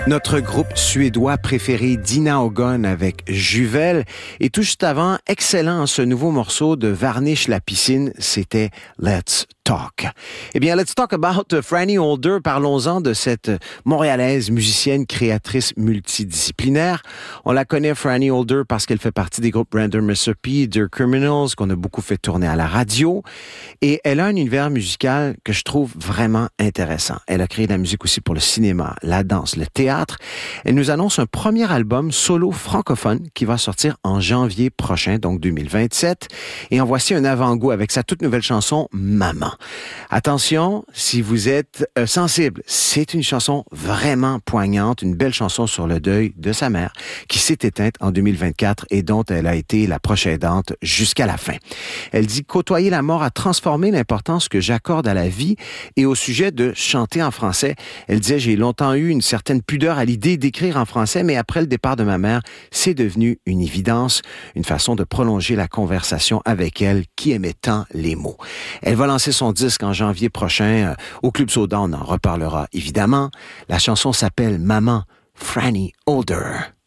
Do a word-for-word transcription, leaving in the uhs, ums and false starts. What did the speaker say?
Notre groupe suédois préféré, Dina Ogon avec Juvel. Et tout juste avant, excellent, ce nouveau morceau de Varnish la piscine, c'était Let's Talk. Eh bien, let's talk about Franny Holder. Parlons-en de cette Montréalaise musicienne, créatrice multidisciplinaire. On la connaît, Franny Holder, parce qu'elle fait partie des groupes Random Recipe, The Criminals, qu'on a beaucoup fait tourner à la radio. Et elle a un univers musical que je trouve vraiment intéressant. Elle a créé de la musique aussi pour le cinéma, la danse, le théâtre. Elle nous annonce un premier album solo francophone qui va sortir en janvier prochain, donc deux mille vingt-sept. Et en voici un avant-goût avec sa toute nouvelle chanson, Maman. Attention, si vous êtes euh, sensible, c'est une chanson vraiment poignante, une belle chanson sur le deuil de sa mère qui s'est éteinte en deux mille vingt-quatre et dont elle a été la proche aidante jusqu'à la fin. Elle dit « Côtoyer la mort a transformé l'importance que j'accorde à la vie et au sujet de chanter en français. » Elle disait « J'ai longtemps eu une certaine pudeur à l'idée d'écrire en français, mais après le départ de ma mère, c'est devenu une évidence, une façon de prolonger la conversation avec elle qui aimait tant les mots. » Elle va lancer son disque en janvier prochain euh, au Club Soda, on en reparlera évidemment. La chanson s'appelle Maman, Franny Holder.